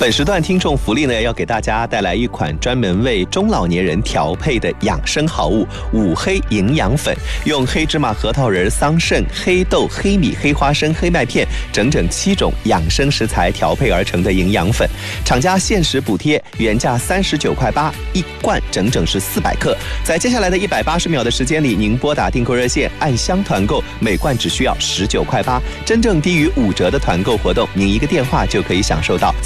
本时段听众福利呢，要给大家带来一款专门为中老年人调配的养生好物——五黑营养粉，用黑芝麻、核桃仁、桑葚、黑豆、黑米、黑花生、黑麦片整整7种养生食材调配而成的营养粉。厂家限时补贴，原价39.8块，一罐整整是400克。在接下来的180秒的时间里，您拨打订购热线按箱团购，每罐只需要19.8块，真正低于5折的团购活动，您一个电话就可以享受到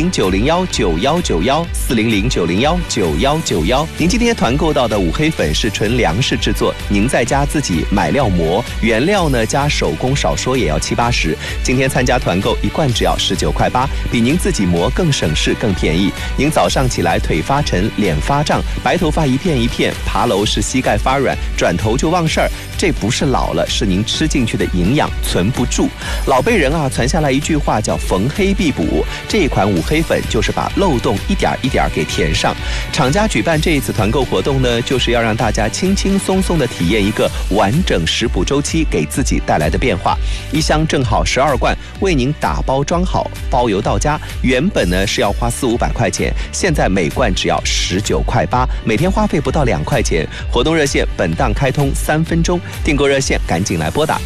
400-901-9191，400-901-9191。您今天团购到的五黑粉是纯粮食制作，您在家自己买料磨，原料呢加手工少说也要70-80。今天参加团购，一罐只要19.8块，比您自己磨更省事更便宜。您早上起来腿发沉、脸发胀、白头发一片一片，爬楼是膝盖发软，转头就忘事儿，这不是老了，是您吃进去的营养存不住。老辈人传下来一句话叫逢黑必补，这一款五黑粉就是把漏洞一点一点给填上。厂家举办这一次团购活动呢，就是要让大家轻轻松松的体验一个完整食补周期给自己带来的变化。一箱正好12罐，为您打包装好，包邮到家。原本呢是要花400-500块钱，现在每罐只要19.8块，每天花费不到2块钱。活动热线本档开通3分钟，订购热线赶紧来拨打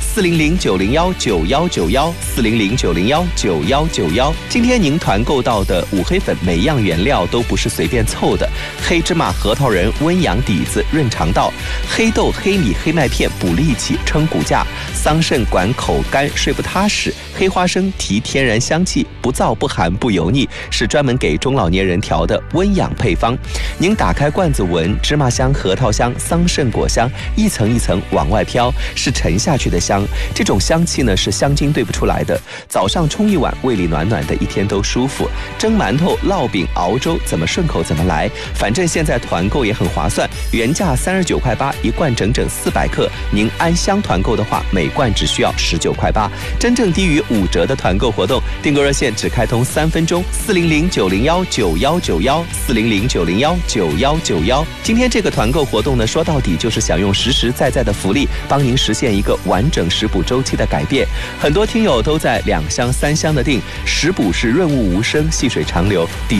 400-901-9191，400-901-9191。今天您团购到的五黑粉，每样原料都不是随便凑的。黑芝麻、核桃仁温阳底子润肠道，黑豆、黑米、黑麦片补力气撑骨架，桑葚管口干睡不踏实，黑花生提天然香气，不燥不寒不油腻，是专门给中老年人调的温养配方。您打开罐子闻，芝麻香、核桃香、桑葚果香一层一层往外飘，是沉下去的香。这种香气呢是香精兑不出来的。早上冲一碗，胃里暖暖的，一天都舒服。蒸馒头、烙饼、熬粥，怎么顺口怎么来。反正现在团购也很划算，原价39.8块，一罐整整400克。您按箱团购的话，每罐只需要19.8块，真正低于5折的团购活动。订购热线只开通3分钟，400-901-9191，400-901-9191。今天这个团购活动呢，说到底就是想用实实在在的福利，帮您实现一个完整食补周期的改变。很多听友都在2箱、3箱的订，食补是润物无声，细水长流，